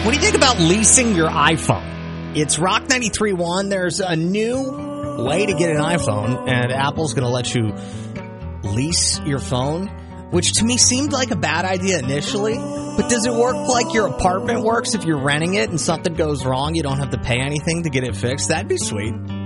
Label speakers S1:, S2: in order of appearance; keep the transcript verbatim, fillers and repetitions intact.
S1: What do you think about leasing your iPhone? It's Rock ninety-three point one. There's a new way to get an iPhone, and Apple's going to let you lease your phone, which to me seemed like a bad idea initially. But does it work like your apartment works if you're renting it and something goes wrong? You don't have to pay anything to get it fixed? That'd be sweet.